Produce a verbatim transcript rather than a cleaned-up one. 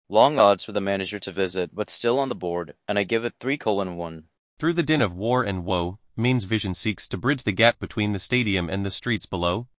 Long odds for the manager to visit, but still on the board, and I give it three colon one. Through the din of war and woe, Maine's vision seeks to bridge the gap between the stadium and the streets below.